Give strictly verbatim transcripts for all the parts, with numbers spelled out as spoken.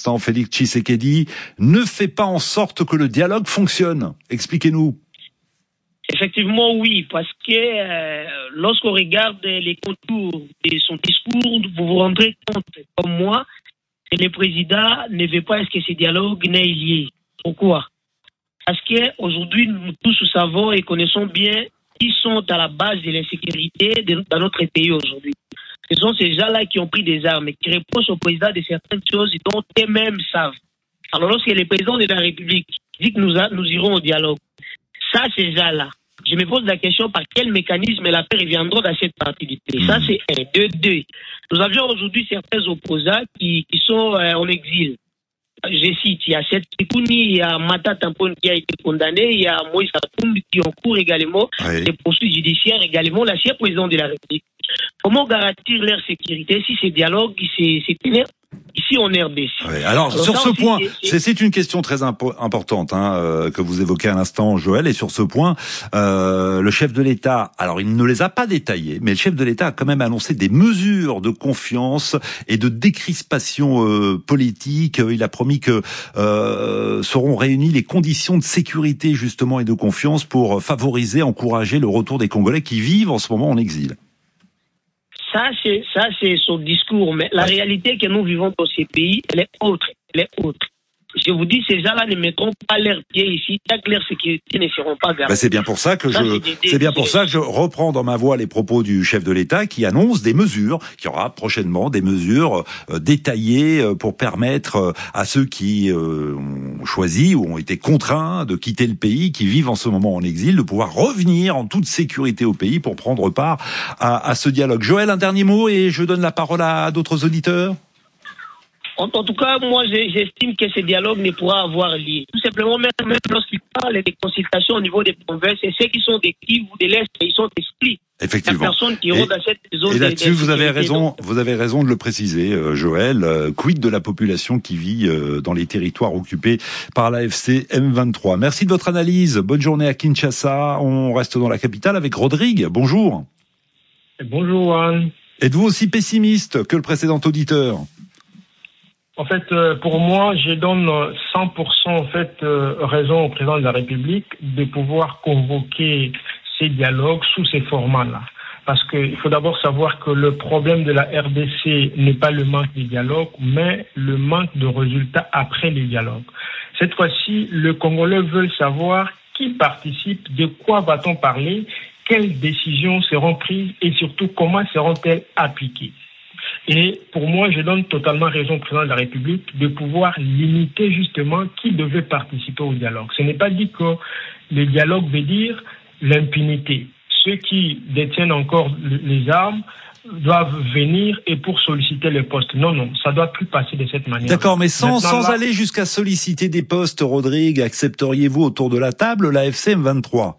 l'instant, Félix Tshisekedi, ne fait pas en sorte que le dialogue fonctionne. Expliquez-nous. Effectivement, oui, parce que euh, lorsqu'on regarde les contours de son discours, vous vous rendrez compte, comme moi, que le président ne veut pas est-ce que ce dialogue n'est lié. Pourquoi? Parce qu'aujourd'hui, nous tous savons et connaissons bien qui sont à la base de l'insécurité de, dans notre pays aujourd'hui. Ce sont ces gens-là qui ont pris des armes et qui reprochent au président de certaines choses dont eux-mêmes savent. Alors lorsque le président de la République dit que nous, a, nous irons au dialogue, ça, ces gens-là, je me pose la question par quel mécanisme la paix reviendra dans cette partie du pays. Ça, c'est un. Deux, deux. Nous avions aujourd'hui certains opposants qui, qui sont euh, en exil. Je cite, il y a Seth Kikouni, il y a Mata Tampon qui a été condamné, il y a Moïse Katumbi qui est en cours également, oui. Des poursuites judiciaires également, l'ancien président de la République. Comment garantir leur sécurité si ces dialogues, c'est, c'est ici en R D C? Oui, alors, alors sur ce aussi, point, c'est, c'est une question très impo- importante hein, euh, que vous évoquez à l'instant, Joël, et sur ce point, euh, le chef de l'État, alors il ne les a pas détaillés, mais le chef de l'État a quand même annoncé des mesures de confiance et de décrispation euh, politique. Il a promis que euh, seront réunies les conditions de sécurité justement et de confiance pour favoriser, encourager le retour des Congolais qui vivent en ce moment en exil. Ça, c'est, ça, c'est son discours. Mais la réalité que nous vivons dans ces pays, elle est autre. Elle est autre. Je vous dis, ces gens-là ne mettront pas leurs pieds ici tant que leur sécurité ne seront pas gardées. Ben c'est bien pour ça que ça, je, c'est, des, c'est bien pour ça que je reprends dans ma voix les propos du chef de l'État qui annonce des mesures, qu'il y aura prochainement des mesures euh, détaillées euh, pour permettre euh, à ceux qui euh, ont choisi ou ont été contraints de quitter le pays, qui vivent en ce moment en exil, de pouvoir revenir en toute sécurité au pays pour prendre part à, à ce dialogue. Joël, un dernier mot et je donne la parole à, à d'autres auditeurs. En, en tout cas, moi, j'estime que ce dialogue ne pourra avoir lieu. Tout simplement, même, même lorsqu'ils parlent des consultations au niveau des provinces, et ceux qui sont des Kivu ou de l'Est, ils sont exclus. Effectivement. La personne qui iront dans cette zone. Et là-dessus, de, vous avez raison, donc. vous avez raison de le préciser, euh, Joël. Euh, quid de la population qui vit euh, dans les territoires occupés par l'A F C M vingt-trois. Merci de votre analyse. Bonne journée à Kinshasa. On reste dans la capitale avec Rodrigue. Bonjour. Bonjour, Anne. Êtes-vous aussi pessimiste que le précédent auditeur? En fait, euh, pour moi, je donne cent pour cent en fait euh, raison au président de la République de pouvoir convoquer ces dialogues sous ces formats-là. Parce qu'il faut d'abord savoir que le problème de la R D C n'est pas le manque de dialogue, mais le manque de résultats après les dialogues. Cette fois-ci, le Congolais veut savoir qui participe, de quoi va-t-on parler, quelles décisions seront prises et surtout comment seront-elles appliquées. Et pour moi, je donne totalement raison au président de la République de pouvoir limiter justement qui devait participer au dialogue. Ce n'est pas dit que le dialogue veut dire l'impunité. Ceux qui détiennent encore les armes doivent venir et pour solliciter les postes. Non, non, ça doit plus passer de cette manière. D'accord, mais sans, sans là, aller jusqu'à solliciter des postes, Rodrigue, accepteriez-vous autour de la table l'A F C M vingt-trois?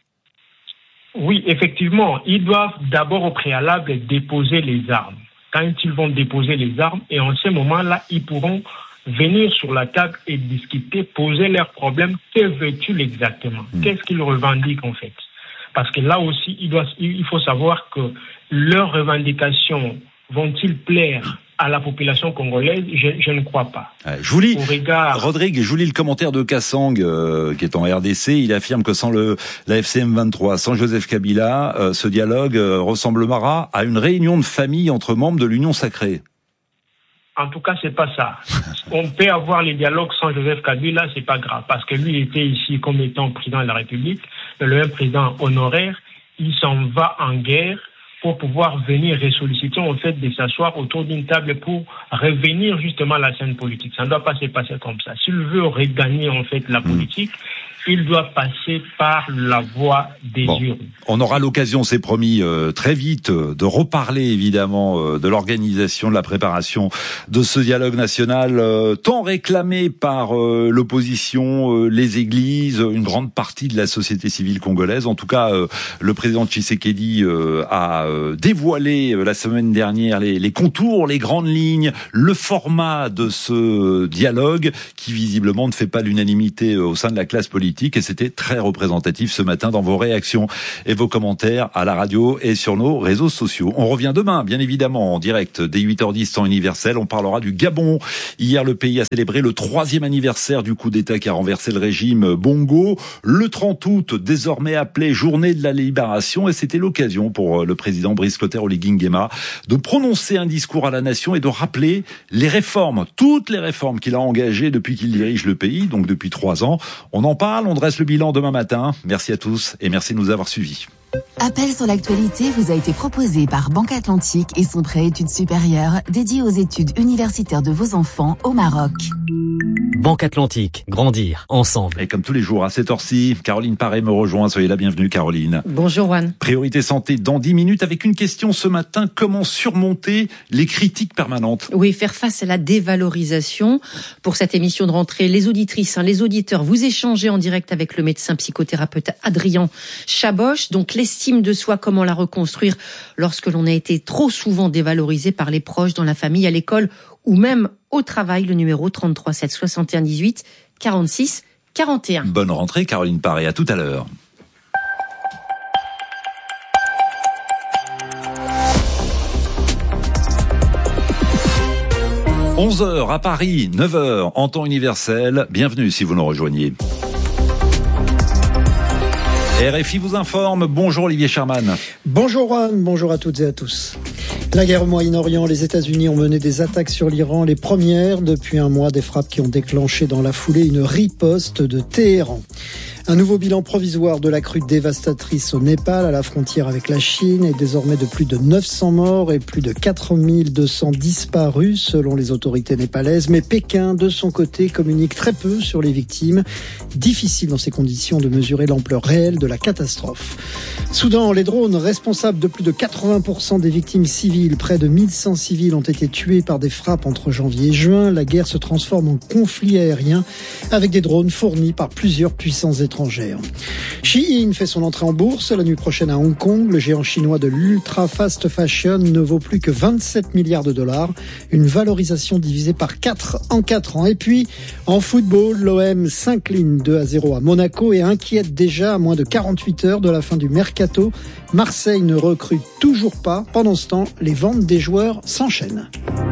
Oui, effectivement, ils doivent d'abord au préalable déposer les armes. Quand ils vont déposer les armes, et en ce moment-là, ils pourront venir sur la table et discuter, poser leurs problèmes. Que veulent-ils exactement? Mmh. Qu'est-ce qu'ils revendiquent en fait? Parce que là aussi, il, doit, il faut savoir que leurs revendications vont-ils plaire à la population congolaise? Je, je ne crois pas. Ouais, je vous lis, Au regard... Rodrigue, je vous lis le commentaire de Kassang, euh, qui est en R D C. Il affirme que sans le l'A F C M vingt-trois, sans Joseph Kabila, euh, ce dialogue euh, ressemblera à une réunion de famille entre membres de l'Union sacrée. En tout cas, c'est pas ça. On peut avoir les dialogues sans Joseph Kabila, c'est pas grave, parce que lui était ici comme étant président de la République, le même président honoraire. Il s'en va en guerre pour pouvoir venir ressolliciter en fait de s'asseoir autour d'une table pour revenir justement à la scène politique. Ça ne doit pas se passer comme ça. S'il veut regagner en fait la politique, mmh. il doit passer par la voie des bon. urnes. On aura l'occasion, c'est promis, euh, très vite, euh, de reparler évidemment euh, de l'organisation, de la préparation de ce dialogue national euh, tant réclamé par euh, l'opposition, euh, les églises, une grande partie de la société civile congolaise. En tout cas, euh, le président Tshisekedi euh, a euh, dévoilé euh, la semaine dernière les, les contours, les grandes lignes, le format de ce dialogue qui visiblement ne fait pas l'unanimité euh, au sein de la classe politique. politique et c'était très représentatif ce matin dans vos réactions et vos commentaires à la radio et sur nos réseaux sociaux. On revient demain, bien évidemment, en direct dès huit heures dix, temps universel. On parlera du Gabon. Hier, le pays a célébré le troisième anniversaire du coup d'État qui a renversé le régime Bongo. Le trente août, désormais appelé journée de la libération, et c'était l'occasion pour le président Brice Clotaire Oligui Nguema de prononcer un discours à la nation et de rappeler les réformes, toutes les réformes qu'il a engagées depuis qu'il dirige le pays, donc depuis trois ans. On en parle, on dresse le bilan demain matin. Merci à tous et merci de nous avoir suivis. Appel sur l'actualité vous a été proposé par Banque Atlantique et son prêt études supérieures dédié aux études universitaires de vos enfants au Maroc. Banque Atlantique, grandir ensemble. Et comme tous les jours à cette heure-ci, Caroline Paré me rejoint. Soyez la bienvenue, Caroline. Bonjour Juan. Priorité santé dans dix minutes avec une question ce matin. Comment surmonter les critiques permanentes? Oui, faire face à la dévalorisation. Pour cette émission de rentrée, les auditrices, hein, les auditeurs, vous échangez en direct avec le médecin psychothérapeute Adrien Chaboch. Donc l'estime de soi, comment la reconstruire lorsque l'on a été trop souvent dévalorisé par les proches, dans la famille, à l'école ou même au travail. Le numéro trente-trois sept soixante et un dix-huit quarante-six quarante et un. Bonne rentrée Caroline Paré, à tout à l'heure. onze heures à Paris, neuf heures en temps universel. Bienvenue si vous nous rejoignez. R F I vous informe. Bonjour Olivier Sherman. Bonjour Juan, bonjour à toutes et à tous. La guerre au Moyen-Orient, les États-Unis ont mené des attaques sur l'Iran, les premières depuis un mois, des frappes qui ont déclenché dans la foulée une riposte de Téhéran. Un nouveau bilan provisoire de la crue dévastatrice au Népal, à la frontière avec la Chine, est désormais de plus de neuf cents morts et plus de quatre mille deux cents disparus selon les autorités népalaises. Mais Pékin, de son côté, communique très peu sur les victimes. Difficile dans ces conditions de mesurer l'ampleur réelle de la catastrophe. Soudan, les drones responsables de plus de quatre-vingts pour cent des victimes civiles, près de mille cent civils ont été tués par des frappes entre janvier et juin. La guerre se transforme en conflit aérien avec des drones fournis par plusieurs puissances étrangères. Shein fait son entrée en bourse la nuit prochaine à Hong Kong. Le géant chinois de l'ultra fast fashion ne vaut plus que vingt-sept milliards de dollars, une valorisation divisée par quatre en quatre ans. Et puis, en football, l'O M s'incline deux à zéro à Monaco et inquiète déjà à moins de quarante-huit heures de la fin du mercato. Marseille ne recrute toujours pas. Pendant ce temps, les ventes des joueurs s'enchaînent.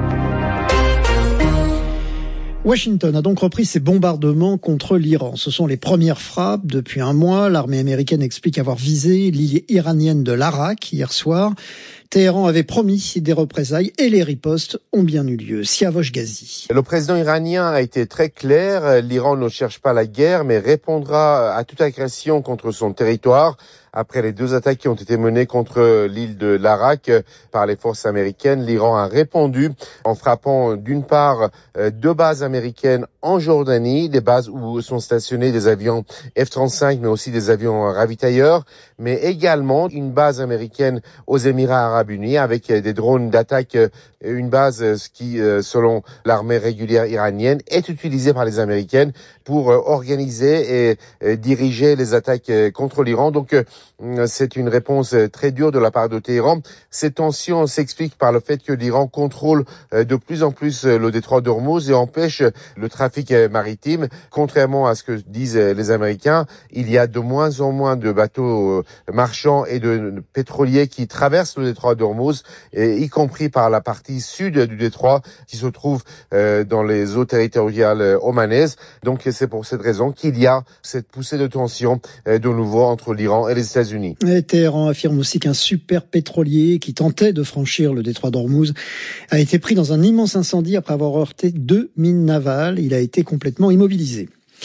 Washington a donc repris ses bombardements contre l'Iran. Ce sont les premières frappes depuis un mois. L'armée américaine explique avoir visé l'île iranienne de l'Arak hier soir. Téhéran avait promis des représailles et les ripostes ont bien eu lieu. Siavosh Ghazi. Le président iranien a été très clair. L'Iran ne cherche pas la guerre, mais répondra à toute agression contre son territoire. Après les deux attaques qui ont été menées contre l'île de l'Arak par les forces américaines, l'Iran a répondu en frappant d'une part deux bases américaines en Jordanie, des bases où sont stationnés des avions F trente-cinq mais aussi des avions ravitailleurs, mais également une base américaine aux Émirats arabes unis avec des drones d'attaque, une base qui, selon l'armée régulière iranienne, est utilisée par les Américaines pour organiser et diriger les attaques contre l'Iran. Donc, c'est une réponse très dure de la part de Téhéran. Ces tensions s'expliquent par le fait que l'Iran contrôle de plus en plus le détroit d'Ormuz et empêche le trafic maritime. Contrairement à ce que disent les Américains, il y a de moins en moins de bateaux marchands et de pétroliers qui traversent le détroit d'Ormuz, y compris par la partie sud du détroit qui se trouve dans les eaux territoriales omanaises. Donc c'est pour cette raison qu'il y a cette poussée de tension de nouveau entre l'Iran et les États-Unis. Et Téhéran affirme aussi qu'un super pétrolier qui tentait de franchir le détroit d'Ormuz a été pris dans un immense incendie après avoir heurté deux mines navales. Il a été complètement immobilisé.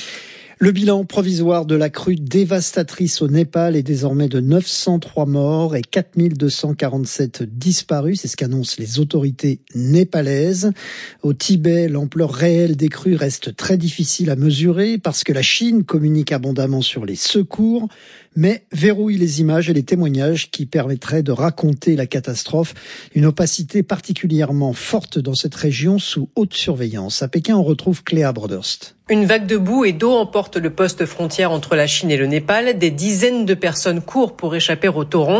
Le bilan provisoire de la crue dévastatrice au Népal est désormais de neuf cent trois morts et quatre mille deux cent quarante-sept disparus. C'est ce qu'annoncent les autorités népalaises. Au Tibet, l'ampleur réelle des crues reste très difficile à mesurer parce que la Chine communique abondamment sur les secours, mais verrouille les images et les témoignages qui permettraient de raconter la catastrophe. Une opacité particulièrement forte dans cette région sous haute surveillance. À Pékin, on retrouve Cléa Broderst. Une vague de boue et d'eau emporte le poste frontière entre la Chine et le Népal. Des dizaines de personnes courent pour échapper au torrent.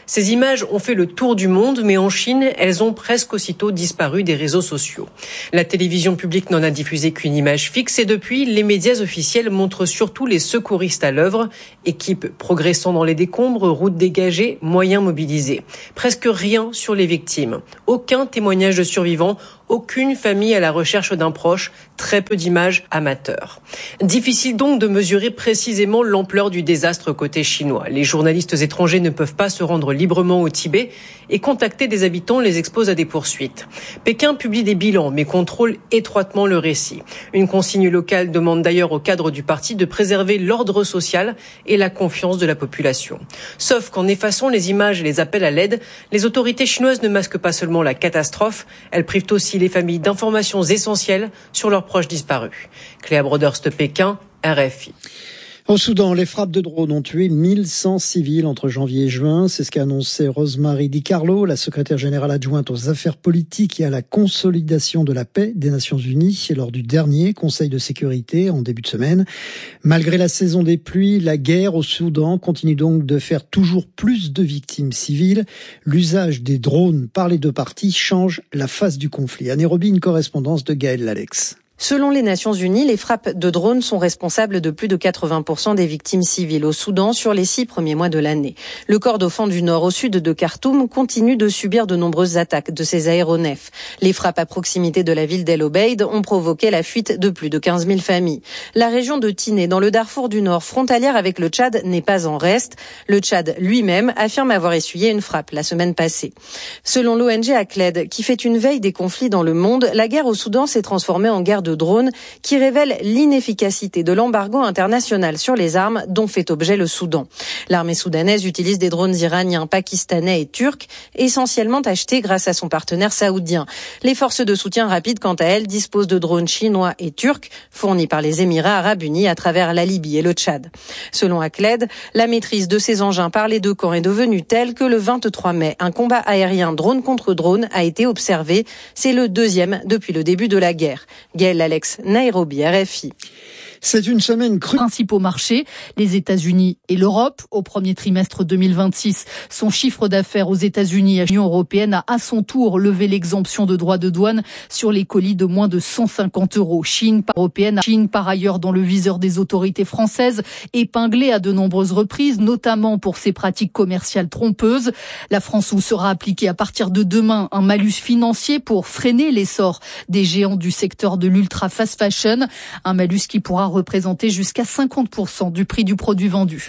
Ces images ont fait le tour du monde, mais en Chine, elles ont presque aussitôt disparu des réseaux sociaux. La télévision publique n'en a diffusé qu'une image fixe et depuis, les médias officiels montrent surtout les secouristes à l'œuvre, équipes progressant dans les décombres, routes dégagées, moyens mobilisés. Presque rien sur les victimes. Aucun témoignage de survivants, aucune famille à la recherche d'un proche, très peu d'images amateurs. Difficile donc de mesurer précisément l'ampleur du désastre côté chinois. Les journalistes étrangers ne peuvent pas se rendre librement au Tibet et contacter des habitants les expose à des poursuites. Pékin publie des bilans mais contrôle étroitement le récit. Une consigne locale demande d'ailleurs au cadre du parti de préserver l'ordre social et la confiance de la population. Sauf qu'en effaçant les images et les appels à l'aide, les autorités chinoises ne masquent pas seulement la catastrophe, elles privent aussi les familles d'informations essentielles sur leurs proches disparus. Cléa Broderst, Pékin, R F I. Au Soudan, les frappes de drones ont tué mille cent civils entre janvier et juin. C'est ce qu'a annoncé Rosemary DiCarlo, la secrétaire générale adjointe aux affaires politiques et à la consolidation de la paix des Nations Unies, lors du dernier Conseil de sécurité en début de semaine. Malgré la saison des pluies, la guerre au Soudan continue donc de faire toujours plus de victimes civiles. L'usage des drones par les deux parties change la face du conflit. À Nairobi, une correspondance de Gaël Lalex. Selon les Nations Unies, les frappes de drones sont responsables de plus de quatre-vingts pour cent des victimes civiles au Soudan sur les six premiers mois de l'année. Le Kordofan du nord au sud de Khartoum continue de subir de nombreuses attaques de ces aéronefs. Les frappes à proximité de la ville d'El Obeid ont provoqué la fuite de plus de quinze mille familles. La région de Tiné, dans le Darfour du Nord, frontalière avec le Tchad, n'est pas en reste. Le Tchad lui-même affirme avoir essuyé une frappe la semaine passée. Selon l'O N G Acled, qui fait une veille des conflits dans le monde, la guerre au Soudan s'est transformée en guerre de drones qui révèle l'inefficacité de l'embargo international sur les armes dont fait objet le Soudan. L'armée soudanaise utilise des drones iraniens, pakistanais et turcs, essentiellement achetés grâce à son partenaire saoudien. Les forces de soutien rapide, quant à elles, disposent de drones chinois et turcs fournis par les Émirats arabes unis à travers la Libye et le Tchad. Selon Acled, la maîtrise de ces engins par les deux camps est devenue telle que le vingt-trois mai, un combat aérien drone contre drone a été observé. C'est le deuxième depuis le début de la guerre. Gaël Alex, Nairobi, R F I. C'est une semaine crue. Principaux marchés, les États-Unis et l'Europe. Au premier trimestre deux mille vingt-six, son chiffre d'affaires aux États-Unis et à l'Union européenne a à son tour levé l'exemption de droits de douane sur les colis de moins de cent cinquante euros. Chine européenne, Chine par ailleurs dans le viseur des autorités françaises, épinglée à de nombreuses reprises, notamment pour ses pratiques commerciales trompeuses. La France où sera appliqué à partir de demain un malus financier pour freiner l'essor des géants du secteur de l'ultra fast fashion. Un malus qui pourra représenter jusqu'à cinquante pour cent du prix du produit vendu.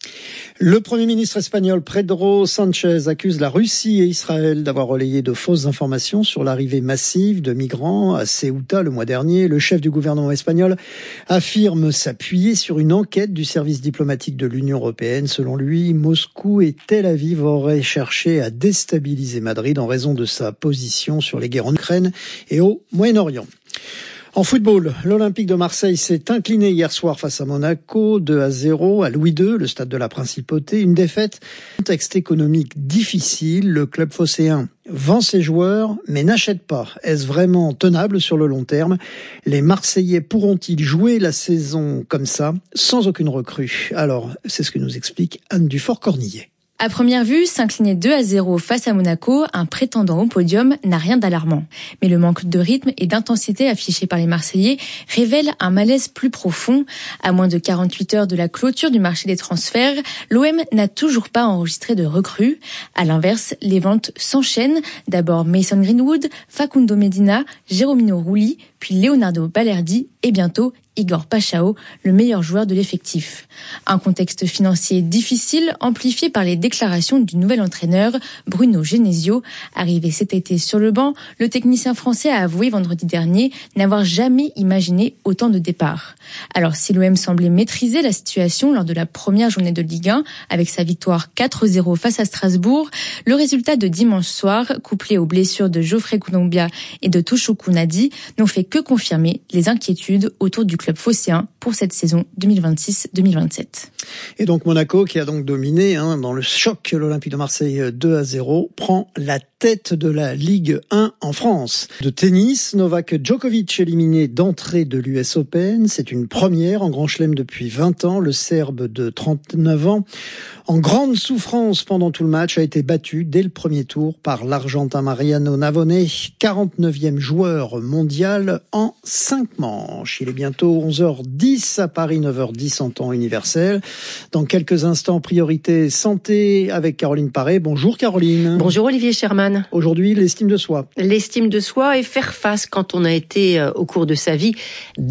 Le Premier ministre espagnol Pedro Sánchez accuse la Russie et Israël d'avoir relayé de fausses informations sur l'arrivée massive de migrants à Ceuta le mois dernier. Le chef du gouvernement espagnol affirme s'appuyer sur une enquête du service diplomatique de l'Union européenne. Selon lui, Moscou et Tel Aviv auraient cherché à déstabiliser Madrid en raison de sa position sur les guerres en Ukraine et au Moyen-Orient. En football, l'Olympique de Marseille s'est incliné hier soir face à Monaco, deux à zéro à Louis deux, le stade de la Principauté. Une défaite, contexte économique difficile. Le club phocéen vend ses joueurs, mais n'achète pas. Est-ce vraiment tenable sur le long terme? Les Marseillais pourront-ils jouer la saison comme ça, sans aucune recrue? Alors, c'est ce que nous explique Anne Dufort-Cornillet. À première vue, s'incliner deux à zéro face à Monaco, un prétendant au podium, n'a rien d'alarmant. Mais le manque de rythme et d'intensité affiché par les Marseillais révèle un malaise plus profond. À moins de quarante-huit heures de la clôture du marché des transferts, l'O M n'a toujours pas enregistré de recrues. À l'inverse, les ventes s'enchaînent. D'abord Mason Greenwood, Facundo Medina, Jérôme Rulli, puis Leonardo Balerdi et bientôt Igor Pachao, le meilleur joueur de l'effectif. Un contexte financier difficile, amplifié par les déclarations du nouvel entraîneur, Bruno Genesio. Arrivé cet été sur le banc, le technicien français a avoué vendredi dernier n'avoir jamais imaginé autant de départs. Alors si l'O M semblait maîtriser la situation lors de la première journée de Ligue un, avec sa victoire quatre zéro face à Strasbourg, le résultat de dimanche soir, couplé aux blessures de Geoffrey Kounombia et de Toushoku Nadi, n'ont fait que confirmer les inquiétudes autour du club phocéen pour cette saison deux mille vingt-six deux mille vingt-sept. Et donc Monaco, qui a donc dominé hein, dans le choc, l'Olympique de Marseille deux à zéro, prend la tête de la Ligue un en France. De tennis, Novak Djokovic éliminé d'entrée de l'U S Open. C'est une première en Grand Chelem depuis vingt ans. Le Serbe de trente-neuf ans en grande souffrance pendant tout le match, a été battu dès le premier tour par l'Argentin Mariano Navone, quarante-neuvième joueur mondial en cinq manches. Il est bientôt onze heures dix à Paris, neuf heures dix en temps universel. Dans quelques instants, priorité santé avec Caroline Paré. Bonjour Caroline. Bonjour Olivier Sherman. Aujourd'hui, l'estime de soi. L'estime de soi et faire face quand on a été, euh, au cours de sa vie,